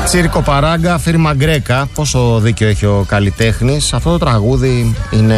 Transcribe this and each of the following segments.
Τσίρκο Παράγκα, Φίρμα Γκρέκα. Πόσο δίκιο έχει ο καλλιτέχνης. Αυτό το τραγούδι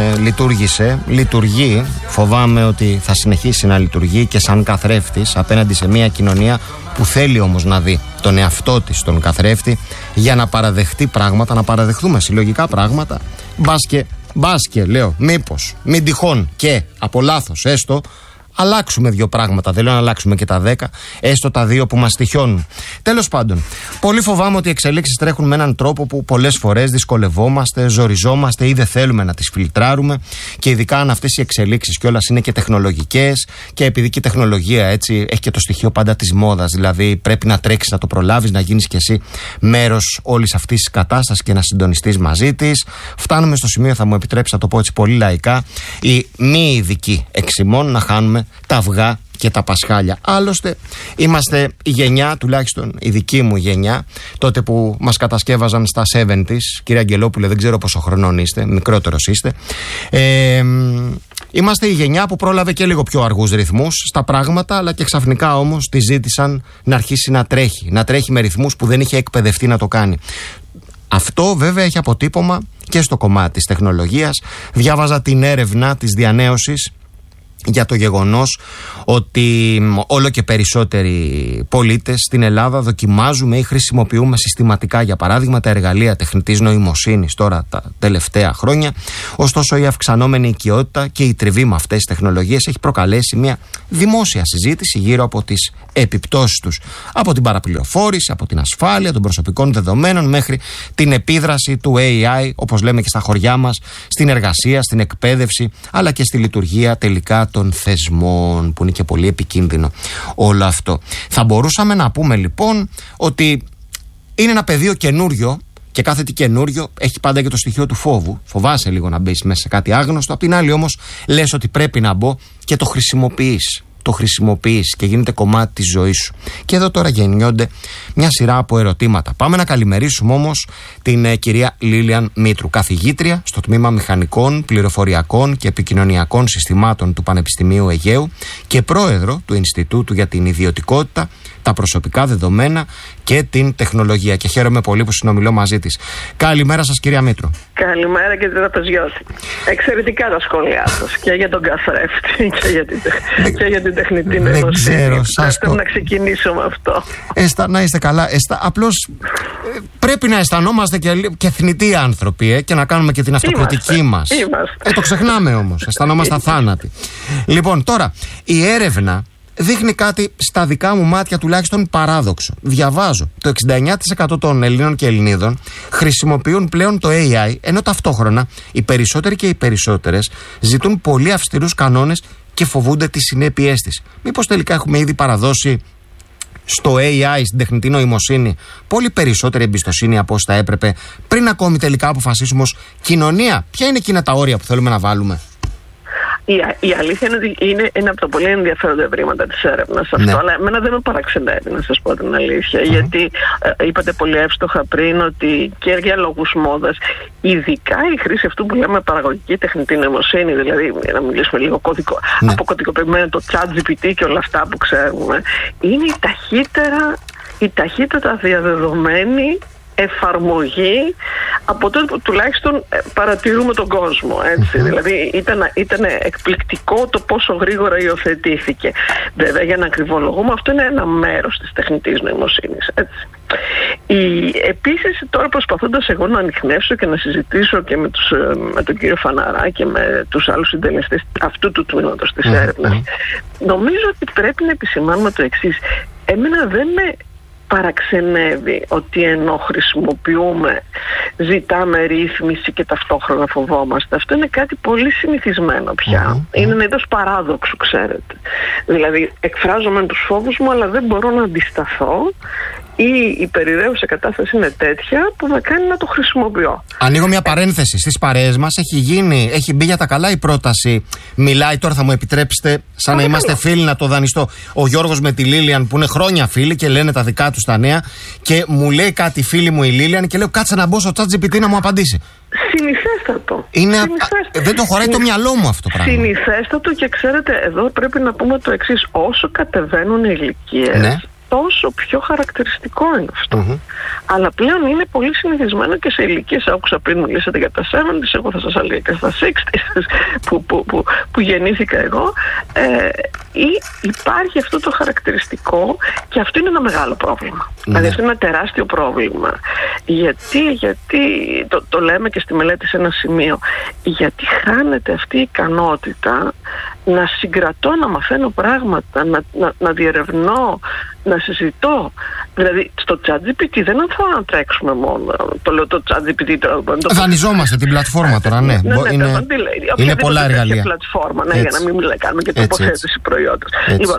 λειτουργεί. Φοβάμαι ότι θα συνεχίσει να λειτουργεί και σαν καθρέφτης απέναντι σε μια κοινωνία που θέλει όμως να δει τον εαυτό της τον καθρέφτη για να παραδεχτεί πράγματα, να παραδεχτούμε συλλογικά πράγματα. Μπάσκε, λέω, μήπως, μην τυχόν και από λάθος έστω αλλάξουμε δύο πράγματα. Δεν λέω να αλλάξουμε και τα 10, έστω τα 2 που μας τυχιώνουν. Τέλος πάντων, πολύ φοβάμαι ότι οι εξελίξεις τρέχουν με έναν τρόπο που πολλές φορές δυσκολευόμαστε, ζοριζόμαστε ή δεν θέλουμε να τις φιλτράρουμε. Και ειδικά αν αυτές οι εξελίξεις κιόλας είναι και τεχνολογικές, και επειδή και η τεχνολογία έτσι έχει και το στοιχείο πάντα της μόδας. Δηλαδή πρέπει να τρέξεις να το προλάβεις, να γίνεις κι εσύ μέρος όλης αυτής της κατάστασης και να συντονιστείς μαζί της. Φτάνουμε στο σημείο, θα μου επιτρέψει να το πω έτσι πολύ λαϊκά, οι μη ειδικοί εξημών να χάνουμε τα αυγά και τα πασχάλια. Άλλωστε είμαστε η γενιά, τουλάχιστον η δική μου γενιά, τότε που μας κατασκεύαζαν στα 70's. Κύριε Αγγελόπουλε, δεν ξέρω πόσο χρονών είστε, μικρότερος είστε. Είμαστε η γενιά που πρόλαβε και λίγο πιο αργούς ρυθμούς στα πράγματα, αλλά και ξαφνικά όμως τη ζήτησαν να αρχίσει να τρέχει με ρυθμούς που δεν είχε εκπαιδευτεί να το κάνει. Αυτό βέβαια έχει αποτύπωμα και στο κομμάτι της τεχνολογίας. Διάβαζα την έρευνα της διανέωσης για το γεγονός ότι όλο και περισσότεροι πολίτες στην Ελλάδα δοκιμάζουμε ή χρησιμοποιούμε συστηματικά, για παράδειγμα, τα εργαλεία τεχνητής νοημοσύνης τώρα τα τελευταία χρόνια. Ωστόσο, η αυξανόμενη οικειότητα και η τριβή με αυτές τις τεχνολογίες έχει προκαλέσει μια δημόσια συζήτηση γύρω από τις επιπτώσεις τους. Από την παραπληροφόρηση, από την ασφάλεια των προσωπικών δεδομένων μέχρι την επίδραση του AI, όπως λέμε και στα χωριά μας, στην εργασία, στην εκπαίδευση, αλλά και στη λειτουργία τελικά των θεσμών, που είναι και πολύ επικίνδυνο όλο αυτό. Θα μπορούσαμε να πούμε λοιπόν ότι είναι ένα πεδίο καινούριο, και κάθε τι καινούριο έχει πάντα και το στοιχείο του φόβου. Φοβάσαι λίγο να μπεις μέσα σε κάτι άγνωστο. Απ' την άλλη όμως λες ότι πρέπει να μπω και το χρησιμοποιείς. Το χρησιμοποιείς και γίνεται κομμάτι της ζωής σου. Και εδώ τώρα γεννιόνται μια σειρά από ερωτήματα. Πάμε να καλημερίσουμε όμως την κυρία Λίλιαν Μήτρου, καθηγήτρια στο τμήμα Μηχανικών, Πληροφοριακών και Επικοινωνιακών Συστημάτων του Πανεπιστημίου Αιγαίου και πρόεδρο του Ινστιτούτου για την Ιδιωτικότητα, τα Προσωπικά Δεδομένα και την Τεχνολογία. Και χαίρομαι πολύ που συνομιλώ μαζί της. Καλημέρα σας, κυρία Μήτρου. Καλημέρα, κύριε Τραπεζιώτη. Εξαιρετικά τα σχόλιά σας και για τον καθρέφτη και για την τεχνητή νοημοσύνη. Δεν ξέρω, θέλω να ξεκινήσω με αυτό. Να είστε καλά. Απλώς πρέπει να αισθανόμαστε και θνητοί άνθρωποι και να κάνουμε και την αυτοκριτική μας. Το ξεχνάμε όμως. Αισθανόμαστε αθάνατοι. Λοιπόν, τώρα η έρευνα δείχνει κάτι στα δικά μου μάτια τουλάχιστον παράδοξο. Διαβάζω, το 69% των Ελλήνων και Ελληνίδων χρησιμοποιούν πλέον το AI, ενώ ταυτόχρονα οι περισσότεροι και οι περισσότερες ζητούν πολύ αυστηρούς κανόνες και φοβούνται τις συνέπειές της. Μήπως τελικά έχουμε ήδη παραδώσει στο AI, στην τεχνητή νοημοσύνη, πολύ περισσότερη εμπιστοσύνη από όσο θα έπρεπε, πριν ακόμη τελικά αποφασίσουμε ως κοινωνία ποια είναι εκείνα τα όρια που θέλουμε να βάλουμε? Η αλήθεια είναι ότι είναι ένα από τα πολύ ενδιαφέροντα ευρήματα της έρευνας αυτό, ναι. Αλλά εμένα δεν με παραξενεύει, να σας πω την αλήθεια, γιατί είπατε πολύ εύστοχα πριν ότι και για λόγους μόδας, ειδικά η χρήση αυτού που λέμε παραγωγική τεχνητή νοημοσύνη, δηλαδή να μιλήσουμε λίγο αποκωδικοποιημένο, το ChatGPT και όλα αυτά που ξέρουμε, είναι η ταχύτερα διαδεδομένη εφαρμογή από τότε που τουλάχιστον παρατηρούμε τον κόσμο, έτσι. Δηλαδή ήταν εκπληκτικό το πόσο γρήγορα υιοθετήθηκε. Βέβαια, για να ακριβολογούμε, αυτό είναι ένα μέρος της τεχνητής νοημοσύνης, έτσι. Επίσης, τώρα προσπαθώντας εγώ να ανιχνεύσω και να συζητήσω και με τον κύριο Φαναρά και με τους άλλους συντελεστές αυτού του τμήματος της έρευνας, νομίζω ότι πρέπει να επισημάνουμε το εξής. Εμένα δεν με παραξενεύει ότι ενώ χρησιμοποιούμε, ζητάμε ρύθμιση και ταυτόχρονα φοβόμαστε. Αυτό είναι κάτι πολύ συνηθισμένο πια. Είναι ένα είδος παράδοξου, ξέρετε. Δηλαδή, εκφράζομαι τους φόβους μου, αλλά δεν μπορώ να αντισταθώ, ή η περιραίουσα κατάσταση είναι τέτοια που με κάνει να το χρησιμοποιώ. Ανοίγω μια παρένθεση. Στις παρέες μας έχει μπει για τα καλά η πρόταση. Μιλάει, τώρα θα μου επιτρέψετε, σαν να είμαστε φίλοι, να το δανειστώ. Ο Γιώργος με τη Λίλιαν, που είναι χρόνια φίλοι και λένε τα δικά τους τα νέα, και μου λέει κάτι φίλη μου η Λίλιαν και λέω κάτσε να μπω στο ChatGPT να μου απαντήσει. Συνηθέστατο. Δεν το χωράει το μυαλό μου αυτό το πράγμα. Συνηθέστατο, και ξέρετε, εδώ πρέπει να πούμε το εξής. Όσο κατεβαίνουν οι ηλικίες, τόσο πιο χαρακτηριστικό είναι αυτό. Αλλά πλέον είναι πολύ συνηθισμένο και σε ηλικίες. Άκουσα πριν μιλήσατε για τα 70's, εγώ θα σας έλεγα και στα 60's που γεννήθηκα εγώ. Υπάρχει αυτό το χαρακτηριστικό και αυτό είναι ένα μεγάλο πρόβλημα. Δηλαδή αυτό είναι ένα τεράστιο πρόβλημα. Γιατί το λέμε και στη μελέτη σε ένα σημείο, γιατί χάνεται αυτή η ικανότητα να συγκρατώ, να μαθαίνω πράγματα, να διερευνώ, να συζητώ. Δηλαδή στο ChatGPT δεν θα τρέξουμε μόνο. Το λέω το ChatGPT τώρα. Δανειζόμαστε την πλατφόρμα τώρα, ναι. Είναι πολλά εργαλεία. Πλατφόρμα, ναι, για να μην κάνουμε και τοποθέτηση προϊόντος. Λοιπόν,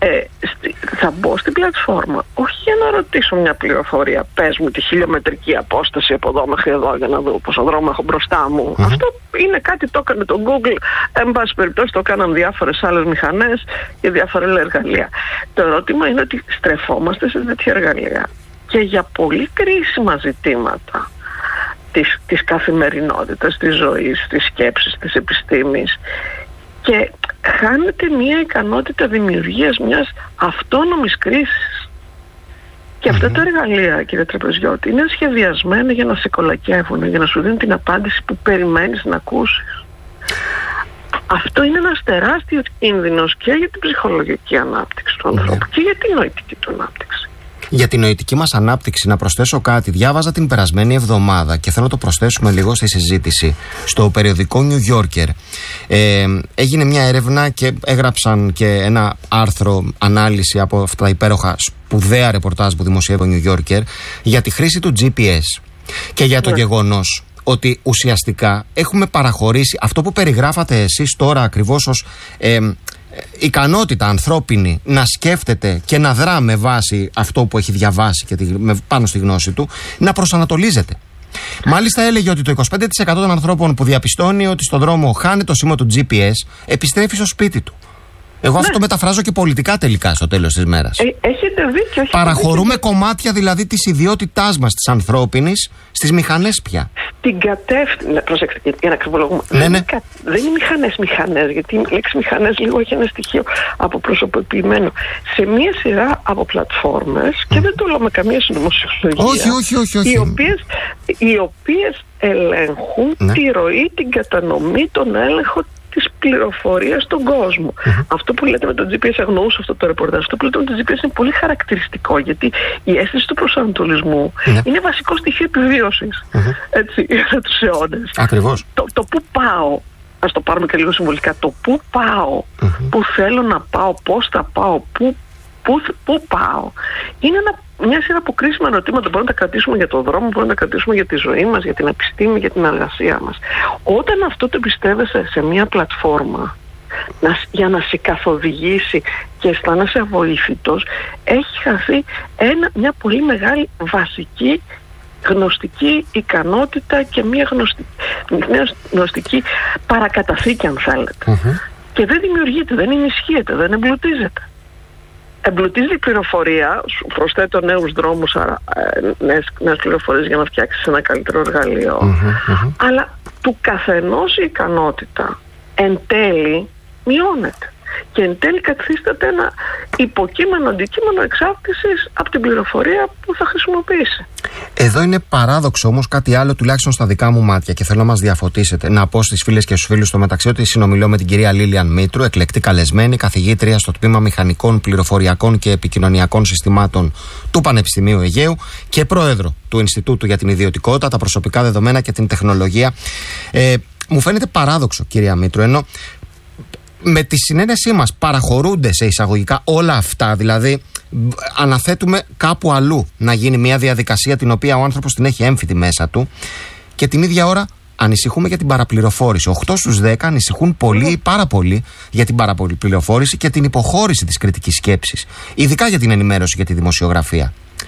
θα μπω στην πλατφόρμα όχι για να ρωτήσω μια πληροφορία. Πες μου τη χιλιομετρική απόσταση από εδώ μέχρι εδώ για να δω πόσο δρόμο έχω μπροστά μου. Αυτό είναι κάτι, το έκανε το Google. Εν πάση περιπτώσει το έκαναν διάφορες άλλες μηχανές και διάφορα εργαλεία. Το ερώτημα είναι ότι στρεφόμαστε σε τέτοια εργαλεία και για πολύ κρίσιμα ζητήματα της καθημερινότητας, της ζωής, της σκέψης, της επιστήμης, και χάνεται μια ικανότητα δημιουργίας μιας αυτόνομης κρίσης. Και αυτά τα εργαλεία, κύριε Τραπεζιώτη, είναι σχεδιασμένα για να σε κολακεύουν, για να σου δίνουν την απάντηση που περιμένεις να ακούσεις. Αυτό είναι ένας τεράστιος κίνδυνος και για την ψυχολογική ανάπτυξη του ανθρώπου και για την νοητική του ανάπτυξη. Για την νοητική μας ανάπτυξη, να προσθέσω κάτι. Διάβαζα την περασμένη εβδομάδα και θέλω να το προσθέσουμε λίγο στη συζήτηση. Στο περιοδικό New Yorker έγινε μια έρευνα και έγραψαν και ένα άρθρο ανάλυση από αυτά τα υπέροχα σπουδαία ρεπορτάζ που δημοσιεύει ο New Yorker για τη χρήση του GPS και για το γεγονός ότι ουσιαστικά έχουμε παραχωρήσει αυτό που περιγράφατε εσείς τώρα ακριβώς ως ικανότητα ανθρώπινη να σκέφτεται και να δρά με βάση αυτό που έχει διαβάσει και πάνω στη γνώση του, να προσανατολίζεται. Μάλιστα έλεγε ότι το 25% των ανθρώπων που διαπιστώνει ότι στον δρόμο χάνει το σήμα του GPS επιστρέφει στο σπίτι του. Εγώ αυτό το μεταφράζω και πολιτικά τελικά στο τέλος της μέρας. Έχετε δίκιο. Παραχωρούμε κομμάτια δηλαδή της ιδιότητάς μας, της ανθρώπινης, στις μηχανές πια. Την κατεύθυνση. Προσέξτε, για να ξεβολογούμε. Δεν είναι μηχανές, γιατί η λέξη μηχανές λίγο έχει ένα στοιχείο αποπροσωποποιημένο. Σε μία σειρά από πλατφόρμες, και δεν το λέω με καμία συνωμοσιολογία. Όχι. Οι οποίες ελέγχουν τη ροή, την κατανομή, τον έλεγχο της πληροφορίας στον κόσμο. Αυτό που λέτε με το GPS, αγνοούσα αυτό το ρεπορτάζ. Αυτό που λέτε με το GPS είναι πολύ χαρακτηριστικό, γιατί η αίσθηση του προσανατολισμού είναι βασικό στοιχείο επιβίωσης. Έτσι, για τους αιώνες. Ακριβώς. Το πού πάω, ας το πάρουμε και λίγο συμβολικά, το πού πάω, πού θέλω να πάω, πώς θα πάω, πού πάω, είναι μια σειρά από κρίσιμα ερωτήματα που μπορούμε να τα κρατήσουμε για τον δρόμο, μπορούμε να τα κρατήσουμε για τη ζωή μας, για την επιστήμη, για την εργασία μας. Όταν αυτό το εμπιστεύεσαι σε μια πλατφόρμα για να σε καθοδηγήσει και αισθάνεσαι αβοήθητος, έχει χαθεί μια πολύ μεγάλη βασική γνωστική ικανότητα και μια γνωστική παρακαταθήκη, αν θέλετε. Και δεν δημιουργείται, δεν ενισχύεται, δεν εμπλουτίζεται. Εμπλουτίζει η πληροφορία, σου προσθέτω νέους δρόμους, νέες πληροφορίες για να φτιάξεις ένα καλύτερο εργαλείο. Αλλά του καθενός η ικανότητα εν τέλει μειώνεται. Και εν τέλει καθίσταται ένα υποκείμενο, αντικείμενο εξάρτησης από την πληροφορία που θα χρησιμοποιήσει. Εδώ είναι παράδοξο όμως κάτι άλλο, τουλάχιστον στα δικά μου μάτια, και θέλω να μας διαφωτίσετε. Να πω στις φίλες και στους φίλους στο μεταξύ ότι συνομιλώ με την κυρία Λίλιαν Μήτρου, εκλεκτή καλεσμένη, καθηγήτρια στο τμήμα Μηχανικών, Πληροφοριακών και Επικοινωνιακών Συστημάτων του Πανεπιστημίου Αιγαίου και πρόεδρο του Ινστιτούτου για την Ιδιωτικότητα, τα Προσωπικά Δεδομένα και την Τεχνολογία. Μου φαίνεται παράδοξο, κυρία Μήτρου, ενώ με τη συνένεσή μας παραχωρούνται σε εισαγωγικά όλα αυτά, δηλαδή αναθέτουμε κάπου αλλού να γίνει μια διαδικασία την οποία ο άνθρωπος την έχει έμφυτη μέσα του, και την ίδια ώρα ανησυχούμε για την παραπληροφόρηση. 8 στους 10 ανησυχούν πολύ, πάρα πολύ για την παραπληροφόρηση και την υποχώρηση της κριτικής σκέψης, ειδικά για την ενημέρωση και τη δημοσιογραφία.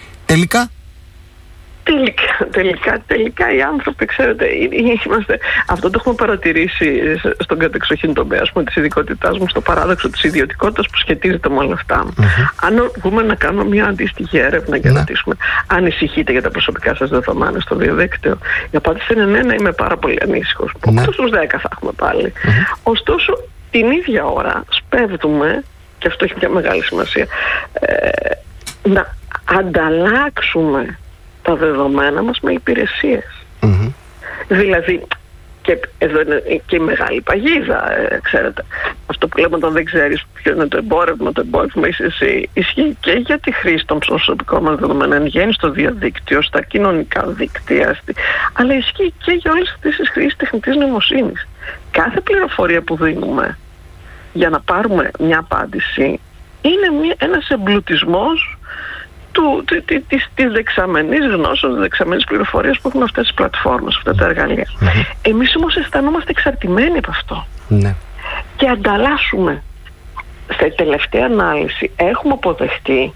Τελικά οι άνθρωποι, ξέρετε, αυτό το έχουμε παρατηρήσει στον κατεξοχήν τομέα, ας πούμε, της ειδικότητάς μου, στο παράδοξο της ιδιωτικότητας που σχετίζεται με όλα αυτά. Αν βγούμε να κάνουμε μια αντίστοιχη έρευνα και να ρωτήσουμε, ανησυχείτε για τα προσωπικά σας δεδομένα στο διαδίκτυο, η απάντηση είναι ναι, είμαι πάρα πολύ ανήσυχος. 8 στους 10 θα έχουμε πάλι. Ωστόσο, την ίδια ώρα σπέβδουμε, και αυτό έχει μια μεγάλη σημασία, να ανταλλάξουμε τα δεδομένα μας με υπηρεσίες. Δηλαδή, και εδώ είναι και η μεγάλη παγίδα, ξέρετε. Αυτό που λέμε όταν δεν ξέρεις ποιο είναι το εμπόρευμα είσαι εσύ, ισχύει και για τη χρήση των προσωπικών μας δεδομένων εν γέννη στο διαδίκτυο, στα κοινωνικά δίκτυα, αλλά ισχύει και για όλες αυτές τις χρήσεις τεχνητής νοημοσύνης. Κάθε πληροφορία που δίνουμε για να πάρουμε μια απάντηση είναι ένας εμπλουτισμός της δεξαμενής γνώσης, της δεξαμενής πληροφορίας που έχουν αυτές τις πλατφόρμες, αυτά τα εργαλεία. Εμείς όμως αισθανόμαστε εξαρτημένοι από αυτό. Και ανταλλάσσουμε. Στη τελευταία ανάλυση έχουμε αποδεχτεί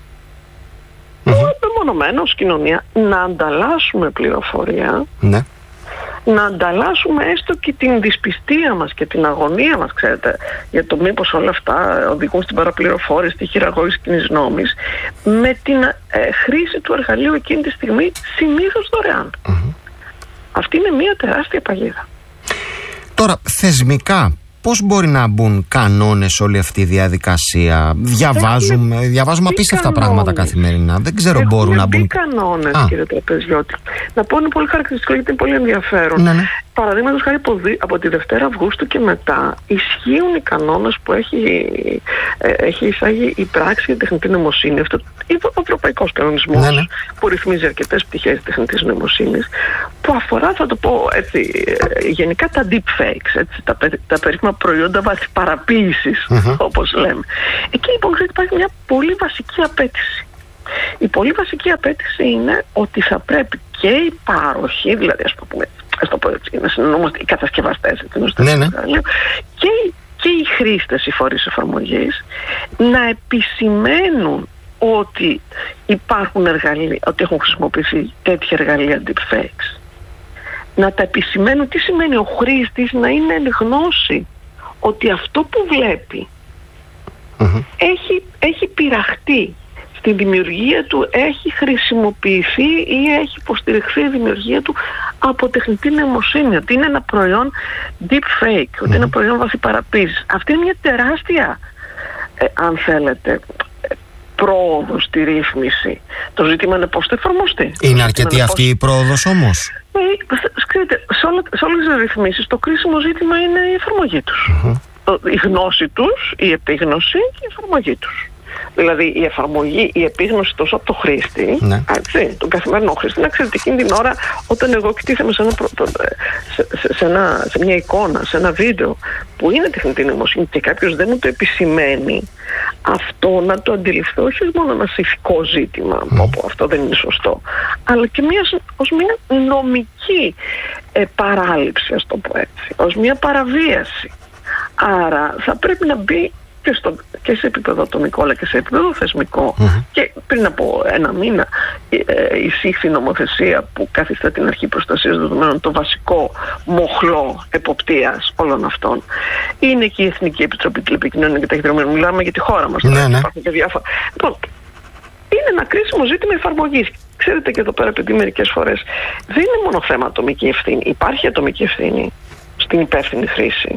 μεμονωμένα ως κοινωνία να ανταλλάσσουμε πληροφορία, να ανταλλάσσουμε έστω και την δυσπιστία μας και την αγωνία μας, ξέρετε, για το μήπως όλα αυτά οδηγούν στην παραπληροφόρηση, τη χειραγώγηση κοινής νόμης, με την χρήση του εργαλείου εκείνη τη στιγμή συνήθως δωρεάν. Αυτή είναι μια τεράστια παγίδα. Τώρα, θεσμικά, πώς μπορεί να μπουν κανόνες όλη αυτή η διαδικασία? Διαβάζουμε απίστευτα πράγματα καθημερινά. Δεν ξέρω, μπορούν να μπουν κανόνες, κύριε Τραπεζιώτη. Να πω είναι πολύ χαρακτηριστικό γιατί είναι πολύ ενδιαφέρον. Παραδείγματος χάρη από τη Δευτέρα Αυγούστου και μετά ισχύουν οι κανόνες που έχει εισάγει η πράξη για τεχνητή νοημοσύνη. Αυτό ο ευρωπαϊκός κανονισμός που ρυθμίζει αρκετές πτυχές τεχνητής νοημοσύνης, που αφορά, θα το πω έτσι, γενικά τα deepfakes, έτσι, τα περίφημα προϊόντα παραποίησης, όπως λέμε. Εκεί λοιπόν υπάρχει μια πολύ βασική απέτηση. Η πολύ βασική απέτηση είναι ότι θα πρέπει και οι πάροχοι, δηλαδή ας το πω έτσι, να συνεννοούμαστε οι κατασκευαστές, και οι χρήστες, οι φορείς εφαρμογής, να επισημαίνουν ότι υπάρχουν εργαλεία, ότι έχουν χρησιμοποιηθεί τέτοια εργαλεία deepfakes. Να τα επισημαίνουν τι σημαίνει ο χρήστης να είναι εν γνώση ότι αυτό που βλέπει έχει πειραχτεί. Στη δημιουργία του έχει χρησιμοποιηθεί ή έχει υποστηριχθεί η δημιουργία του από τεχνητή νοημοσύνη, ότι είναι ένα προϊόν deepfake, ότι είναι ένα προϊόν βαθυπαραποίησης. Αυτή είναι μια τεράστια, αν θέλετε, πρόοδο στη ρύθμιση. Το ζήτημα είναι πώς θα εφαρμοστεί. Είναι αρκετή αυτή η πρόοδος όμως? Ξέρετε, σε όλες τις ρυθμίσεις το κρίσιμο ζήτημα είναι η εφαρμογή τους. Η γνώση τους, η επίγνωση και η εφαρμογή τους. Δηλαδή η εφαρμογή, η επίγνωση τόσο από το χρήστη, τον καθημερινό χρήστη, να ξέρετε εκείνη την ώρα όταν εγώ εκτίθεμαι σε μια εικόνα, σε ένα βίντεο που είναι τεχνητή νοημοσύνη και κάποιος δεν μου το επισημαίνει, αυτό να το αντιληφθώ όχι μόνο ένα ηθικό ζήτημα, όπου αυτό δεν είναι σωστό, αλλά και ως μια νομική παράληψη, ας το πω έτσι, ως μια παραβίαση. Άρα θα πρέπει να μπει και σε επίπεδο ατομικό αλλά και σε επίπεδο θεσμικό. Και πριν από ένα μήνα εισήχθη νομοθεσία που καθιστά την αρχή προστασίας δεδομένων το βασικό μοχλό εποπτείας όλων αυτών. Είναι και η Εθνική Επιτροπή Τηλεπικοινωνιών και Ταχυδρομείων. Μιλάμε για τη χώρα μας. Υπάρχουν και διάφορα. Λοιπόν, είναι ένα κρίσιμο ζήτημα εφαρμογής. Ξέρετε, και εδώ πέρα, επειδή μερικές φορές δεν είναι μόνο θέμα ατομική ευθύνη. Υπάρχει ατομική ευθύνη στην υπεύθυνη χρήση.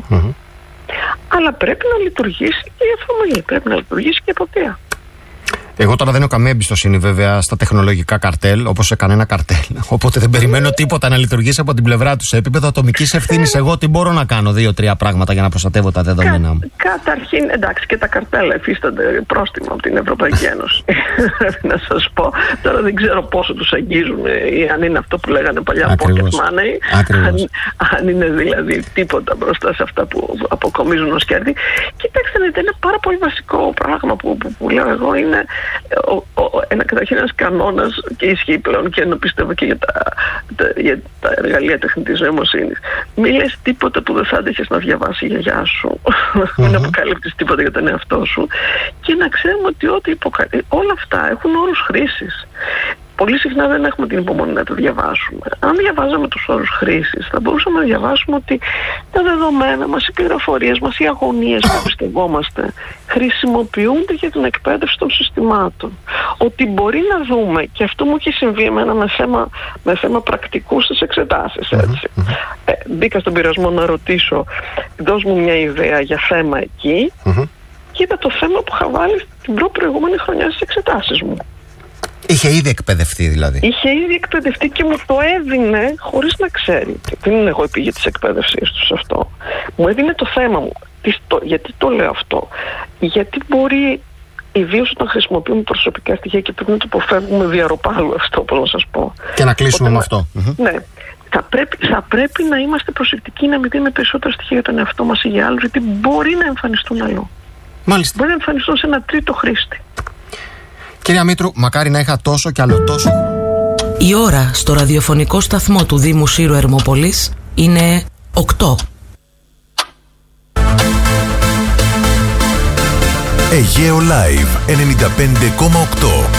Αλλά πρέπει να λειτουργήσει και η εφαρμογή, πρέπει να λειτουργήσει και η εποπτεία. Εγώ τώρα δεν έχω καμία εμπιστοσύνη βέβαια στα τεχνολογικά καρτέλ, όπως σε κανένα καρτέλ. Οπότε δεν περιμένω τίποτα να λειτουργήσει από την πλευρά του. Σε επίπεδο ατομικής ευθύνης, εγώ τι μπορώ να κάνω? 2-3 πράγματα για να προστατεύω τα δεδομένα μου. Καταρχήν, εντάξει, και τα καρτέλ εφίστανται πρόστιμο από την Ευρωπαϊκή Ένωση. Να σας πω. Τώρα δεν ξέρω πόσο τους αγγίζουν ή αν είναι αυτό που λέγανε παλιά pocket money. Αν είναι δηλαδή τίποτα μπροστά σε αυτά που αποκομίζουν ως κέρδη. Κοιτάξτε, είναι πάρα πολύ βασικό πράγμα που λέω εγώ. Είναι καταρχήν ένας κανόνας και ισχύει πλέον και πιστεύω και για τα εργαλεία τεχνητής νοημοσύνης. Μη λες τίποτα που δεν θα άντεχες να διαβάσει η γιαγιά σου. Μην αποκαλύπτεις τίποτα για τον εαυτό σου. Και να ξέρουμε ότι όλα αυτά έχουν όρους χρήσης. Πολύ συχνά δεν έχουμε την υπομονή να το διαβάσουμε. Αν διαβάζαμε τους όρους χρήσης, θα μπορούσαμε να διαβάσουμε ότι τα δεδομένα μας, οι πληροφορίες μας, οι αγωνίες που εμπιστευόμαστε χρησιμοποιούνται για την εκπαίδευση των συστημάτων. Ότι μπορεί να δούμε, και αυτό μου έχει συμβεί εμένα με θέμα πρακτικού στις εξετάσεις. Μπήκα στον πειρασμό να ρωτήσω, δώσ' μου μια ιδέα για θέμα εκεί. και είδα το θέμα που είχα βάλει την προηγούμενη χρονιά στις εξετάσεις μου. Είχε ήδη εκπαιδευτεί δηλαδή. Είχε ήδη εκπαιδευτεί και μου το έδινε χωρίς να ξέρει. Δεν είναι εγώ η πηγή της εκπαίδευσής του σε αυτό. Μου έδινε το θέμα μου. Γιατί το λέω αυτό? Γιατί μπορεί, ιδίως όταν χρησιμοποιούμε προσωπικά στοιχεία και πρέπει να το αποφεύγουμε διαρροπάλου αυτό, πώς να σας πω. Και να κλείσουμε με αυτό. Ναι. Θα πρέπει να είμαστε προσεκτικοί, να μην δίνουμε περισσότερα στοιχεία για τον εαυτό μας ή για άλλους, γιατί μπορεί να εμφανιστούν αλλού. Μάλιστα. Μπορεί να εμφανιστούν σε ένα τρίτο χρήστη. Κυρία Μήτρου, μακάρι να είχα τόσο κι άλλο τόσο. Η ώρα στο ραδιοφωνικό σταθμό του Δήμου Σύρου Ερμόπολης είναι 8. Αιγαίο Live 95,8.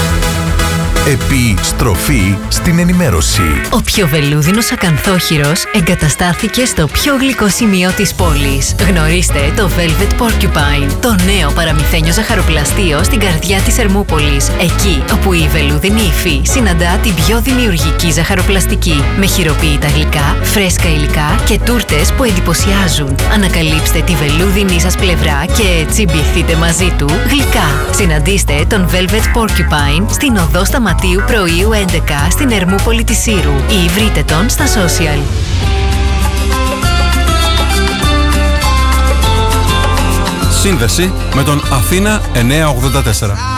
Επιστροφή στην ενημέρωση. Ο πιο βελούδινος ακανθόχειρος εγκαταστάθηκε στο πιο γλυκό σημείο της πόλης. Γνωρίστε το Velvet Porcupine, το νέο παραμυθένιο ζαχαροπλαστείο στην καρδιά της Ερμούπολης. Εκεί όπου η βελούδινη υφή συναντά την πιο δημιουργική ζαχαροπλαστική. Με χειροποίητα γλυκά, φρέσκα υλικά και τούρτες που εντυπωσιάζουν. Ανακαλύψτε τη βελούδινη σας πλευρά και τσιμπηθείτε μαζί του γλυκά. Συναντήστε τον Velvet Porcupine στην οδό Σταματίου Πρωίου 11 στην Ερμούπολη της Σύρου ή βρείτε τον στα social. Σύνδεση με τον Αθήνα 984.